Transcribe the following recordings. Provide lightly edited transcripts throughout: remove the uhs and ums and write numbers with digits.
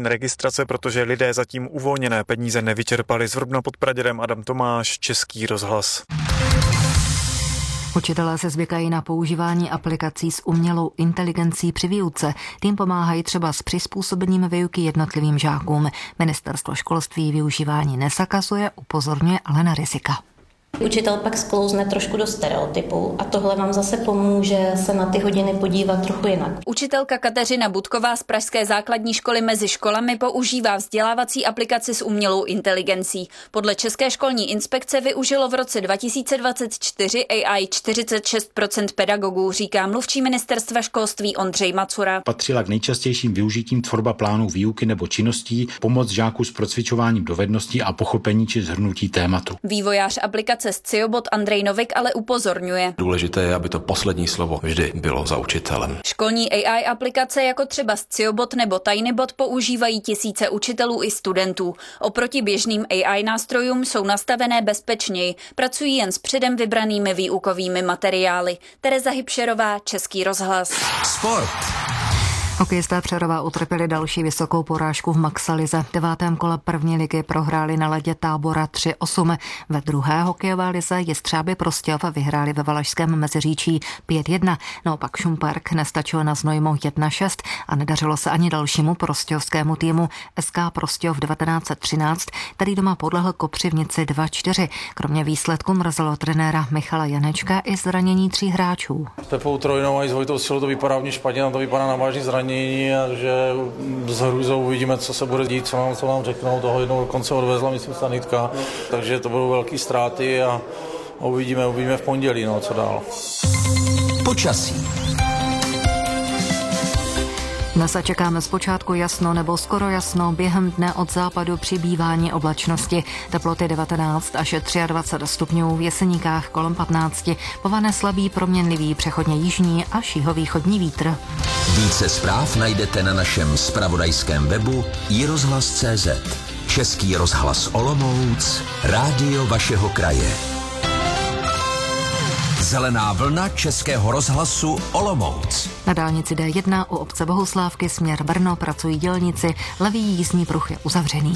termín registrace, protože lidé zatím uvolněné peníze nevyčerpali. Z Vrbna pod Pradědem Adam Tomáš, Český rozhlas. Učitelé se zvykají na používání aplikací s umělou inteligencí při výuce. Tím pomáhají třeba s přizpůsobením výuky jednotlivým žákům. Ministerstvo školství využívání nezakazuje, upozorňuje ale na rizika. Učitel pak sklouzne trošku do stereotypů a tohle vám zase pomůže se na ty hodiny podívat trochu jinak. Učitelka Kateřina Budková z pražské základní školy Mezi školami používá vzdělávací aplikaci s umělou inteligencí. Podle České školní inspekce využilo v roce 2024 AI 46% pedagogů, říká mluvčí ministerstva školství Ondřej Macura. Patřila k nejčastějším využitím tvorba plánů výuky nebo činností, pomoc žáků s procvičováním dovedností a pochopení či shrnutí tématu. Vývojář aplikace Sciobot Andrej Novik ale upozorňuje. Důležité je, aby to poslední slovo vždy bylo za učitelem. Školní AI aplikace jako třeba Sciobot nebo Tinybot používají tisíce učitelů i studentů. Oproti běžným AI nástrojům jsou nastavené bezpečněji, pracují jen s předem vybranými výukovými materiály. Tereza Hybšerová, Český rozhlas. Sport. Hokejisté Přerova utrpěli další vysokou porážku v Maxalize. V 9. kole první ligy prohráli na ledě Tábora 3-8. Ve druhé hokejové lize Jestřáby Prostějov vyhráli ve Valašském Meziříčí 5-1. Naopak Šumperk nestačil na Znojmo 1-6 a nedařilo se ani dalšímu prostějovskému týmu SK Prostějov 1913, který doma podlehl Kopřivnici 2-4. Kromě výsledku mrzelo trenéra Michala Janečka i zranění 3 hráčů. Tepou Trojnou a i s Vojtou Silou to vypadá hodně špatně, to vypadá na vážný zranění, a že s hrůzou uvidíme, co se bude dít, co nám řeknou. Toho jednou dokonce odvezla, myslím, sanitka, takže to budou velké ztráty a uvidíme v pondělí, co dál. Počasí. Dnes čekáme zpočátku jasno nebo skoro jasno, během dne od západu přibývání oblačnosti, teploty 19 až 23 stupňů, v Jeseníkách kolem 15, povane slabý proměnlivý přechodně jižní až jihovýchodní vítr. Více zpráv najdete na našem zpravodajském webu iRozhlas.cz. Český rozhlas Olomouc, rádio vašeho kraje. Zelená vlna Českého rozhlasu Olomouc. Na dálnici D1 u obce Bohuslávky směr Brno pracují dělníci, levý jízdní pruh je uzavřený.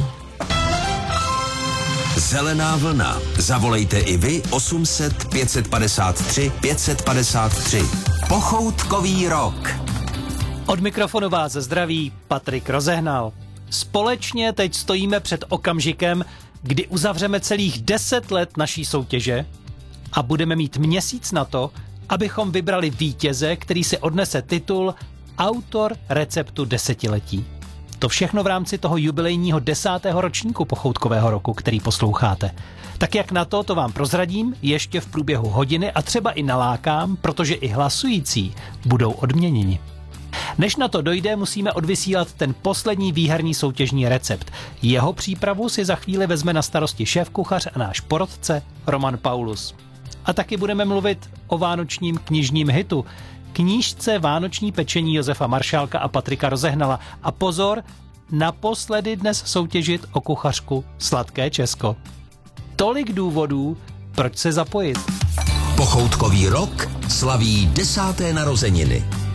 Zelená vlna. Zavolejte i vy 800 553 553. Pochoutkový rok. Od mikrofonu vás zdraví Patrik Rozehnal. Společně teď stojíme před okamžikem, kdy uzavřeme celých 10 let naší soutěže a budeme mít měsíc na to, abychom vybrali vítěze, který si odnese titul Autor receptu desetiletí. To všechno v rámci toho jubilejního 10. ročníku Pochoutkového roku, který posloucháte. Tak jak na to vám prozradím ještě v průběhu hodiny a třeba i nalákám, protože i hlasující budou odměněni. Než na to dojde, musíme odvysílat ten poslední výherní soutěžní recept. Jeho přípravu si za chvíli vezme na starosti šéfkuchař a náš porodce Roman Paulus. A taky budeme mluvit o vánočním knižním hitu, knížce Vánoční pečení Josefa Maršálka a Patrika Rozehnala. A pozor, naposledy dnes soutěžit o kuchařku Sladké Česko. Tolik důvodů, proč se zapojit. Pochoutkový rok slaví 10. narozeniny.